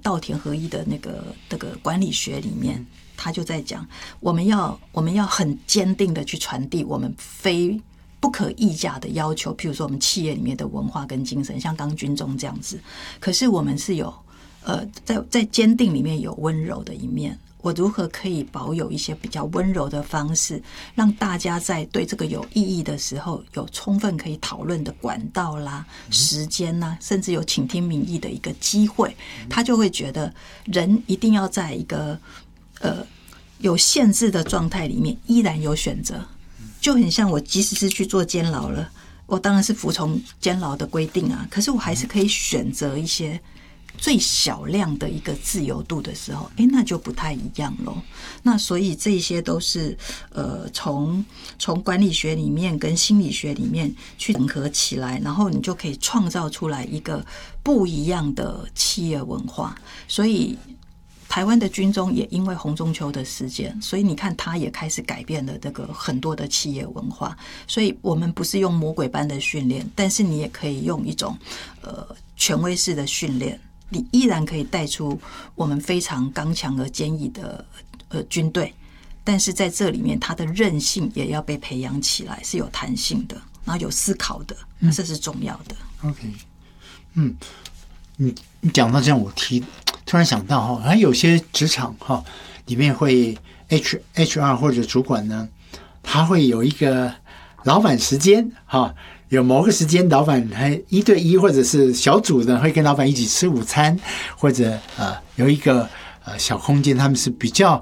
稻田合一的那个管理学里面，他就在讲，我们要很坚定的去传递我们不可议价的要求，譬如说我们企业里面的文化跟精神，像刚军中这样子。可是我们是有在坚定里面有温柔的一面。我如何可以保有一些比较温柔的方式，让大家在对这个有意义的时候，有充分可以讨论的管道啦、时间啦，甚至有倾听民意的一个机会，他就会觉得人一定要在一个有限制的状态里面，依然有选择。就很像我即使是去做监牢了，我当然是服从监牢的规定啊，可是我还是可以选择一些最小量的一个自由度的时候，那就不太一样咯。那所以这些都是从管理学里面跟心理学里面去整合起来，然后你就可以创造出来一个不一样的企业文化。所以台湾的军中也因为洪仲丘的事件，所以你看他也开始改变了这个很多的企业文化。所以我们不是用魔鬼般的训练，但是你也可以用一种权威式的训练，你依然可以带出我们非常刚强而坚毅的军队，但是在这里面它的韧性也要被培养起来，是有弹性的，然后有思考的，这是重要的。 OK， 你讲到这样，我突然想到还有些职场里面会 HR 或者主管呢，他会有一个老板时间有某个时间，老板还1对1，或者是小组的会跟老板一起吃午餐，或者有一个小空间，他们是比较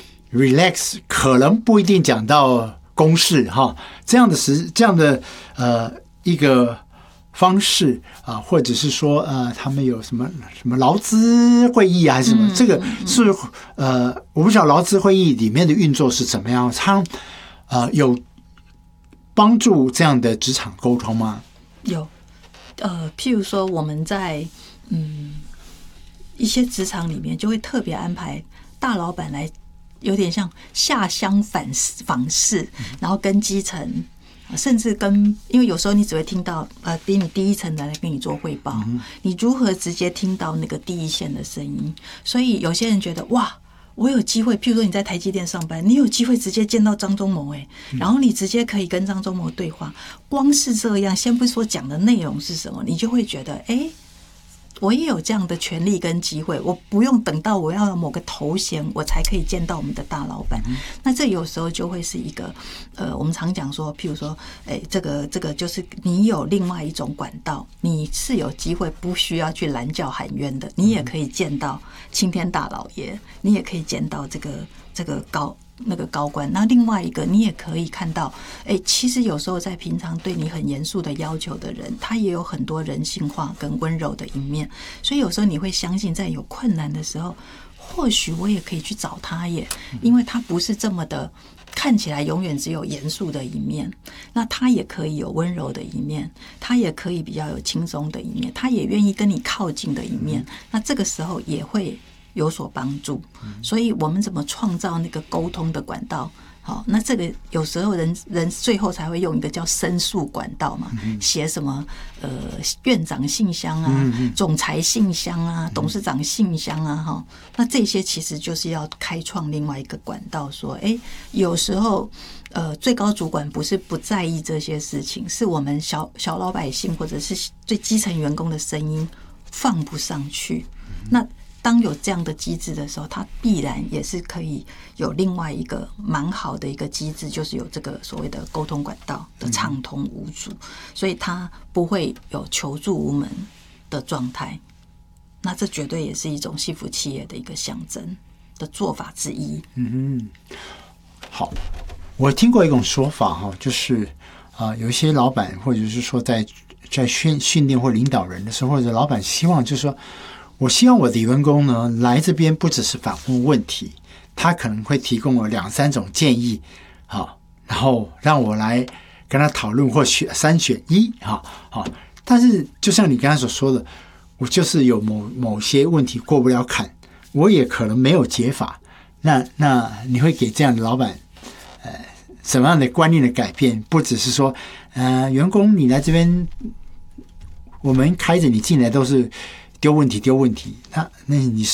relax， 可能不一定讲到公事这样的一个方式或者是说他们有什么劳资会议还是什么，这个是我不晓得劳资会议里面的运作是怎么样，它有帮助这样的职场沟通吗？ 有，譬如说我们在一些职场里面就会特别安排大老板来，有点像下乡访视，然后跟基层，甚至因为有时候你只会听到比你第一层的来跟你做汇报，你如何直接听到那个第一线的声音？所以有些人觉得哇，我有机会，譬如说你在台积电上班，你有机会直接见到张忠谋然后你直接可以跟张忠谋对话，光是这样，先不说讲的内容是什么，你就会觉得我也有这样的权利跟机会，我不用等到我要有某个头衔我才可以见到我们的大老板。那这有时候就会是一个我们常讲说，譬如说这个就是你有另外一种管道，你是有机会不需要去拦轿喊冤的，你也可以见到青天大老爷，你也可以见到这个高官。那另外一个你也可以看到其实有时候在平常对你很严肃的要求的人，他也有很多人性化跟温柔的一面，所以有时候你会相信在有困难的时候，或许我也可以去找他耶，因为他不是这么的看起来永远只有严肃的一面，那他也可以有温柔的一面，他也可以比较有轻松的一面，他也愿意跟你靠近的一面，那这个时候也会有所帮助。所以我们怎么创造那个沟通的管道？好，那这个有时候人最后才会用一个叫申诉管道嘛，写什么院长信箱啊，总裁信箱啊，董事长信箱啊，那这些其实就是要开创另外一个管道，说有时候最高主管不是不在意这些事情，是我们小老百姓或者是最基层员工的声音放不上去。那当有这样的机制的时候，它必然也是可以有另外一个蛮好的一个机制，就是有这个所谓的沟通管道的畅通无阻，所以它不会有求助无门的状态。那这绝对也是一种幸福企业的一个象征的做法之一。 好，我听过一种说法就是有一些老板或者是说在训练或领导人的时候，或者老板希望就是说，我希望我的员工呢来这边不只是反问问题，他可能会提供我2-3种建议，然后让我来跟他讨论或3选1，但是就像你刚才所说的，我就是有某些问题过不了坎，我也可能没有解法。那你会给这样的老板什么样的观念的改变？不只是说员工你来这边，我们开着你进来都是丢问题，那你